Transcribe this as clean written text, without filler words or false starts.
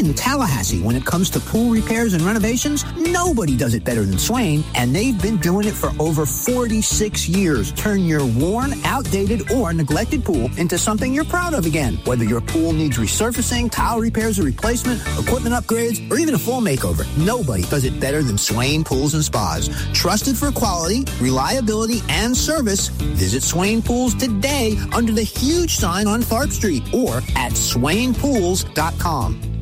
in Tallahassee when it comes to pool repairs and renovations. Nobody does it better than Swain, and they've been doing it for over 46 years. Turn your worn, outdated, or neglected pool into something you're proud of again. Whether your pool needs resurfacing, tile repairs or replacement, equipment upgrades, or even a full makeover, nobody does it better than Swain Pools and Spas. Trusted for quality, reliability, and service, visit Swain Pools today under the huge sign on Tharp Street or at swainpools.com.